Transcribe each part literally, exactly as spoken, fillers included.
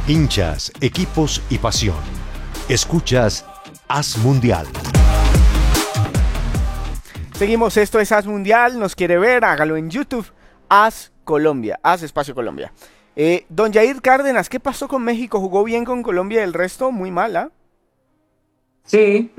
Hinchas, equipos y pasión. Escuchas Haz Mundial. Seguimos, esto es Haz Mundial. Nos quiere ver, hágalo en YouTube. Haz Colombia, Haz Espacio Colombia. Eh, don Jair Cárdenas, ¿qué pasó con México? ¿Jugó bien con Colombia y el resto? Muy mala. Sí,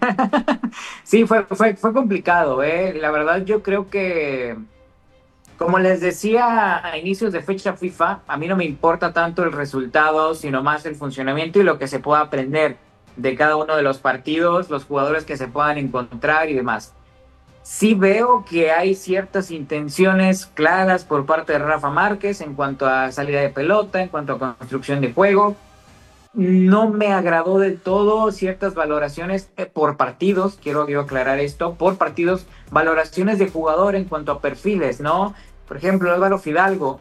sí, fue, fue, fue complicado, ¿eh? La verdad yo creo que, como les decía a inicios de fecha FIFA, a mí no me importa tanto el resultado, sino más el funcionamiento y lo que se pueda aprender de cada uno de los partidos, los jugadores que se puedan encontrar y demás. Sí veo que hay ciertas intenciones claras por parte de Rafa Márquez en cuanto a salida de pelota, en cuanto a construcción de juego. No me agradó del todo ciertas valoraciones eh, por partidos, quiero, quiero aclarar esto, por partidos, valoraciones de jugador en cuanto a perfiles, ¿no? Por ejemplo, Álvaro Fidalgo,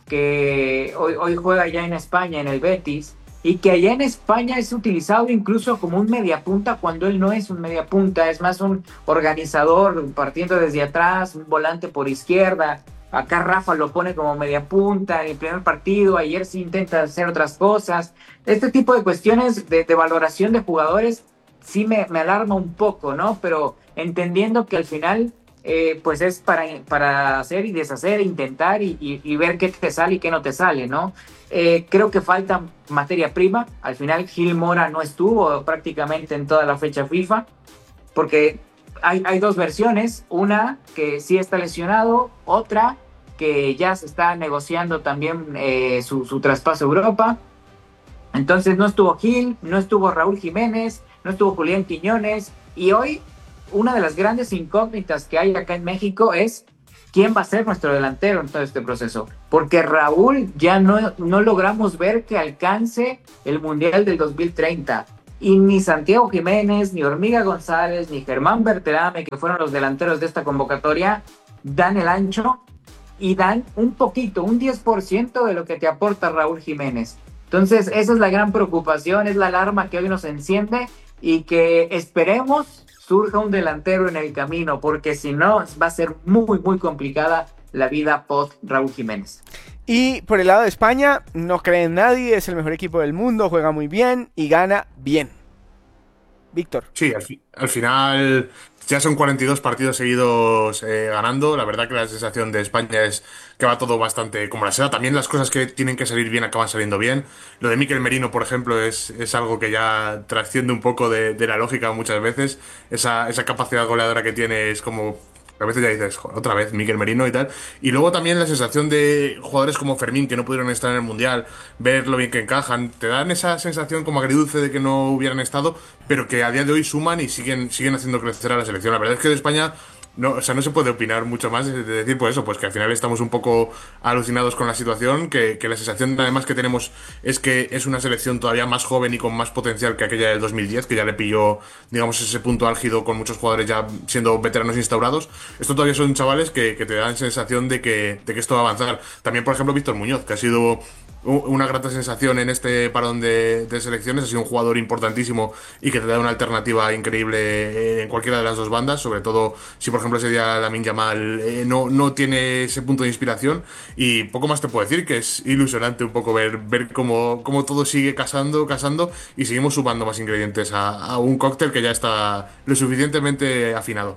que hoy, hoy juega ya en España, en el Betis, y que allá en España es utilizado incluso como un mediapunta cuando él no es un mediapunta, es más un organizador partiendo desde atrás, un volante por izquierda. Acá Rafa lo pone como mediapunta en el primer partido, ayer sí intenta hacer otras cosas. Este tipo de cuestiones de, de valoración de jugadores sí me, me alarma un poco, ¿no? Pero entendiendo que al final eh, pues es para, para hacer y deshacer, intentar y, y, y ver qué te sale y qué no te sale, ¿no? Eh, creo que falta materia prima. Al final Gil Mora no estuvo prácticamente en toda la fecha FIFA porque hay, hay dos versiones, una que sí está lesionado, otra que ya se está negociando también eh, su, su traspaso a Europa. Entonces no estuvo Gil, no estuvo Raúl Jiménez, no estuvo Julián Quiñones, y hoy una de las grandes incógnitas que hay acá en México es quién va a ser nuestro delantero en todo este proceso, porque Raúl ya no, no logramos ver que alcance el Mundial del dos mil treinta, y ni Santiago Jiménez, ni Hormiga González, ni Germán Berterame, que fueron los delanteros de esta convocatoria, dan el ancho y dan un poquito, un diez por ciento de lo que te aporta Raúl Jiménez. Entonces esa es la gran preocupación, es la alarma que hoy nos enciende, y que esperemos surja un delantero en el camino, porque si no va a ser muy muy complicada la vida post Raúl Jiménez. Y por el lado de España, no cree en nadie, es el mejor equipo del mundo, juega muy bien y gana bien. Víctor. Sí, al, fi- al final ya son cuarenta y dos partidos seguidos eh, ganando. La verdad que la sensación de España es que va todo bastante como la seda. También las cosas que tienen que salir bien acaban saliendo bien. Lo de Mikel Merino, por ejemplo, es, es algo que ya trasciende un poco de, de la lógica muchas veces. Esa, esa capacidad goleadora que tiene es como... A veces ya dices, "Joder, otra vez Mikel Merino" y tal. Y luego también la sensación de jugadores como Fermín, que no pudieron estar en el Mundial, ver lo bien que encajan, te dan esa sensación como agridulce de que no hubieran estado, pero que a día de hoy suman y siguen, siguen haciendo crecer a la selección. La verdad es que de España no, o sea, no se puede opinar mucho más de decir pues eso, pues que al final estamos un poco alucinados con la situación, que, que la sensación además que tenemos es que es una selección todavía más joven y con más potencial que aquella del dos mil diez, que ya le pilló, digamos, ese punto álgido con muchos jugadores ya siendo veteranos instaurados. Esto todavía son chavales que, que te dan sensación de que, de que esto va a avanzar. También, por ejemplo, Víctor Muñoz, que ha sido una grata sensación en este parón de, de selecciones, ha sido un jugador importantísimo y que te da una alternativa increíble en cualquiera de las dos bandas, sobre todo si por ejemplo ese día Lamine Yamal eh, no, no tiene ese punto de inspiración. Y poco más te puedo decir, que es ilusionante un poco ver, ver cómo, cómo todo sigue casando, casando y seguimos sumando más ingredientes a, a un cóctel que ya está lo suficientemente afinado.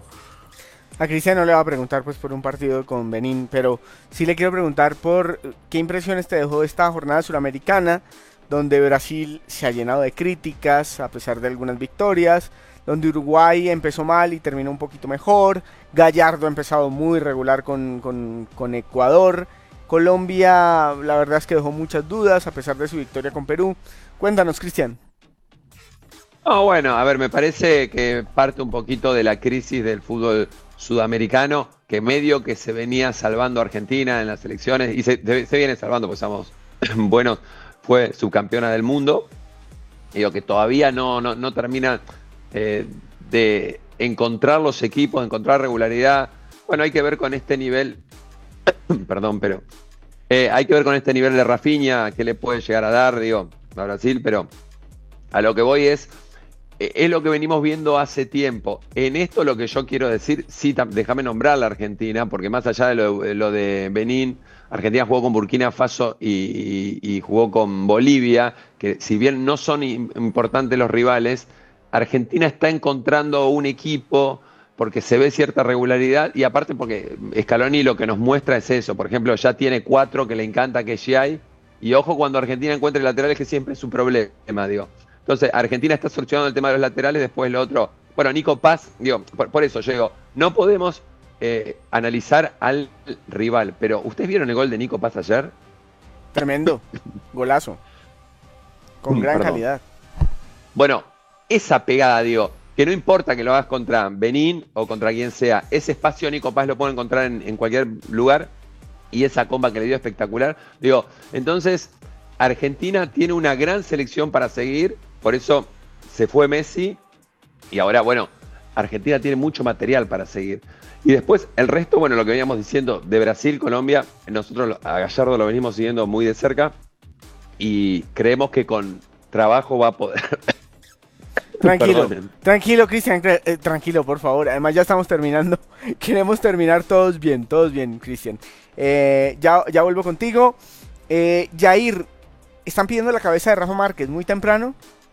A Cristiano le va a preguntar pues por un partido con Benín, pero sí le quiero preguntar por qué impresiones te dejó esta jornada suramericana, donde Brasil se ha llenado de críticas a pesar de algunas victorias, donde Uruguay empezó mal y terminó un poquito mejor, Gallardo ha empezado muy regular con, con, con Ecuador, Colombia la verdad es que dejó muchas dudas a pesar de su victoria con Perú. Cuéntanos, Cristian. Oh, bueno, a ver, me parece que parte un poquito de la crisis del fútbol sudamericano, que medio que se venía salvando a Argentina en las elecciones, y se, se viene salvando, pues somos buenos, fue subcampeona del mundo, digo que todavía no, no, no termina eh, de encontrar los equipos, de encontrar regularidad. Bueno, hay que ver con este nivel, perdón, pero eh, hay que ver con este nivel de Rafinha, qué le puede llegar a dar, digo, a Brasil, pero a lo que voy es... Es lo que venimos viendo hace tiempo. En esto lo que yo quiero decir, sí, déjame nombrar la Argentina, porque más allá de lo, de lo de Benín, Argentina jugó con Burkina Faso y, y- y jugó con Bolivia, que si bien no son im- importantes los rivales, Argentina está encontrando un equipo porque se ve cierta regularidad y aparte porque Scaloni lo que nos muestra es eso. Por ejemplo, ya tiene cuatro que le encanta que hay y ojo cuando Argentina encuentre laterales que siempre es un problema, digo. Entonces, Argentina está solucionando el tema de los laterales, después lo otro. Bueno, Nico Paz, digo, por, por eso yo digo, no podemos eh, analizar al rival, pero ¿ustedes vieron el gol de Nico Paz ayer? Tremendo. Golazo. Con Mm, gran perdón. calidad. Bueno, esa pegada, digo, que no importa que lo hagas contra Benín o contra quien sea, ese espacio Nico Paz lo puede encontrar en, en cualquier lugar y esa comba que le dio espectacular. Digo, entonces, Argentina tiene una gran selección para seguir, por eso se fue Messi y ahora, bueno, Argentina tiene mucho material para seguir. Y después, el resto, bueno, lo que veníamos diciendo de Brasil, Colombia, nosotros a Gallardo lo venimos siguiendo muy de cerca y creemos que con trabajo va a poder. Tranquilo, Perdonen. tranquilo, Cristian, cre- eh, tranquilo, por favor. Además, ya estamos terminando. Queremos terminar todos bien, todos bien, Cristian. Eh, ya, ya vuelvo contigo. Eh, Jair, están pidiendo la cabeza de Rafa Márquez muy temprano.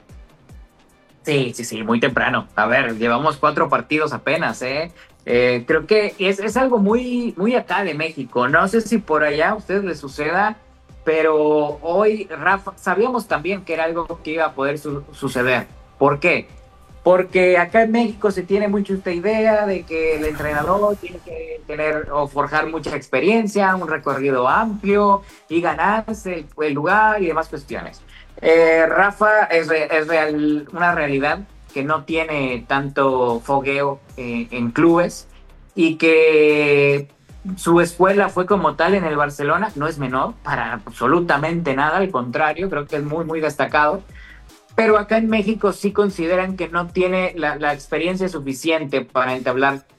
Sí, sí, sí, muy temprano. A ver, llevamos cuatro partidos apenas, ¿eh? Eh, creo que es, es algo muy, muy acá de México. No sé si por allá a ustedes les suceda, pero hoy Rafa, sabíamos también que era algo que iba a poder su- suceder. ¿Por qué? Porque acá en México se tiene mucho esta idea de que el entrenador tiene que tener o forjar mucha experiencia, un recorrido amplio y ganarse el, el lugar y demás cuestiones. Eh, Rafa es, re- es real, una realidad que no tiene tanto fogueo eh, en clubes y que su escuela fue como tal en el Barcelona, no es menor para absolutamente nada, al contrario, creo que es muy, muy destacado. Pero acá en México sí consideran que no tiene la, la experiencia suficiente para entablar